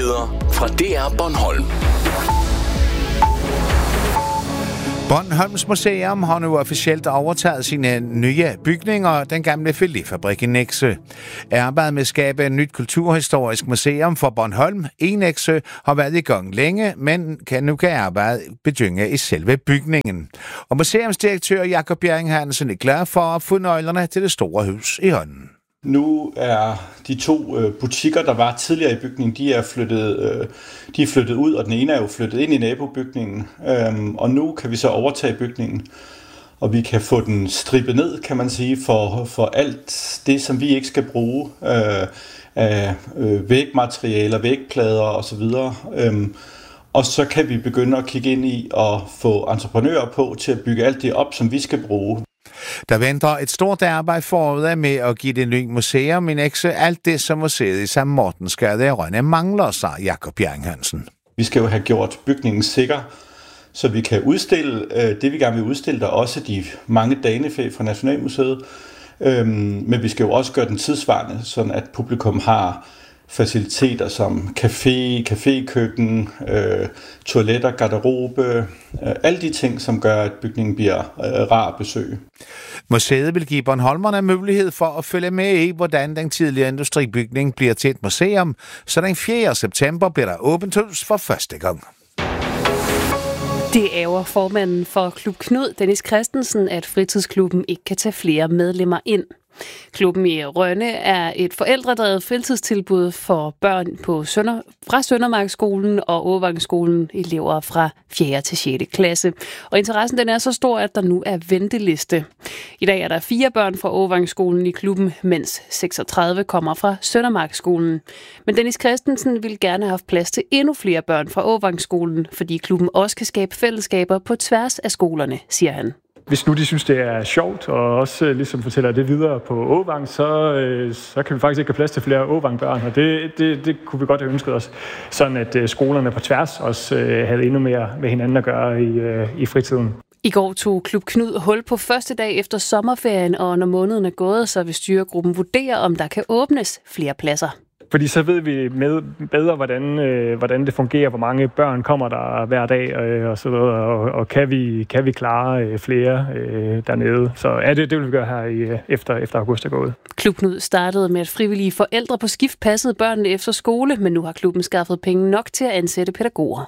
Nyheder fra DR Bornholm. Bornholms Museum har nu officielt overtaget sine nye bygninger, den gamle filetfabrik i Nexø. Arbejdet med at skabe et nyt kulturhistorisk museum for Bornholm i Nexø har været i gang længe, men nu kan arbejdet begynde i selve bygningen. Og museumsdirektør Jakob Bjerring Hansen er glad for at få nøglerne til det store hus i hånden. Nu er de to butikker, der var tidligere i bygningen, de er flyttet ud, og den ene er jo flyttet ind i nabobygningen. Og nu kan vi så overtage bygningen, og vi kan få den strippet ned, kan man sige, for alt det, som vi ikke skal bruge af vægmaterialer, vægplader osv. Og så kan vi begynde at kigge ind i og få entreprenører på til at bygge alt det op, som vi skal bruge. Der venter et stort arbejde forud med at give det nye museum i Nexø alt det, som museet i Sankt Mortensgade i Rønne mangler, sagde Jakob Bjerring Hansen. Vi skal jo have gjort bygningen sikker, så vi kan udstille det, vi gerne vil udstille, der også de mange danefæ fra Nationalmuseet. Men vi skal jo også gøre den tidsvarende, sådan at publikum har faciliteter som café-køkken, toiletter, garderobe, alle de ting, som gør, at bygningen bliver rar at besøge. Museet vil give bornholmerne mulighed for at følge med i, hvordan den tidligere industribygning bliver til et museum, så den 4. september bliver der åbent hus for første gang. Det ærger formanden for Klub Knud, Dennis Christensen, at fritidsklubben ikke kan tage flere medlemmer ind. Klubben i Rønne er et forældredrevet fritidstilbud for børn fra Søndermarkskolen og Åvangskolen, elever fra 4. til 6. klasse. Og interessen den er så stor, at der nu er venteliste. I dag er der 4 børn fra Åvangskolen i klubben, mens 36 kommer fra Søndermarkskolen. Men Dennis Christensen vil gerne have haft plads til endnu flere børn fra Åvangskolen, fordi klubben også kan skabe fællesskaber på tværs af skolerne, siger han. Hvis nu de synes, det er sjovt, og også ligesom fortæller det videre på Åvang, så kan vi faktisk ikke have plads til flere Åvang-børn, og det kunne vi godt have ønsket os, sådan at skolerne på tværs også havde endnu mere med hinanden at gøre i fritiden. I går tog Klub Knud hul på første dag efter sommerferien, og når måneden er gået, så vil styregruppen vurdere, om der kan åbnes flere pladser. Fordi så ved vi bedre, hvordan det fungerer, hvor mange børn kommer der hver dag og så videre, og kan vi klare flere dernede. Så det vil vi gøre her efter august er gået. Klub Knud startede med, at frivillige forældre på skift passede børnene efter skole, men nu har klubben skaffet penge nok til at ansætte pædagoger.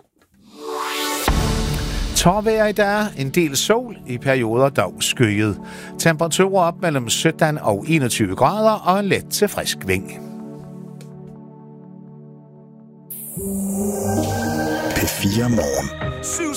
Tårvejr i dag, en del sol, i perioder dog skyet. Temperaturer op mellem 17 og 21 grader og en let til frisk vind. P4 Morgen.